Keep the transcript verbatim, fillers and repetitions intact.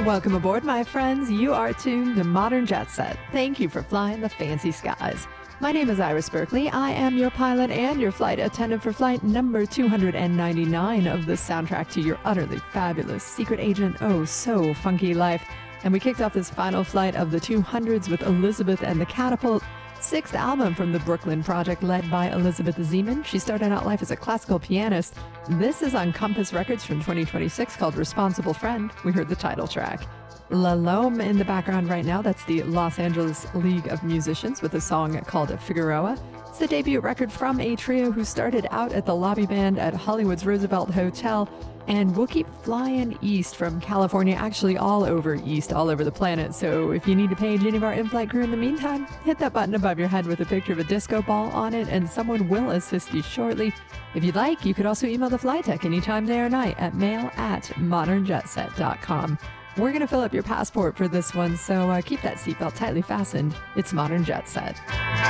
Welcome aboard, my friends. You are tuned to Modern Jet Set. Thank you for flying the fancy skies. My name is Iris Berkeley. I am your pilot and your flight attendant for flight number two hundred ninety-nine of the soundtrack to your utterly fabulous secret agent, oh so funky life. And we kicked off this final flight of the two hundreds with Elizabeth and the Catapult, sixth album from the Brooklyn Project led by Elizabeth Zeman. She started out life as a classical pianist. This is on Compass Records from twenty twenty-six called Responsible Friend. We heard the title track. La Lome in the background right now. That's the Los Angeles League of Musicians with a song called Figueroa. It's the debut record from a trio who started out at the lobby band at Hollywood's Roosevelt Hotel. And we'll keep flying east from California, actually all over east, all over the planet. So if you need to page any of our in-flight crew in the meantime, hit that button above your head with a picture of a disco ball on it, and someone will assist you shortly. If you'd like, you could also email the flight tech anytime, day or night, at mail at modern jet set dot com. We're going to fill up your passport for this one, so uh, keep that seatbelt tightly fastened. It's Modern Jet Set.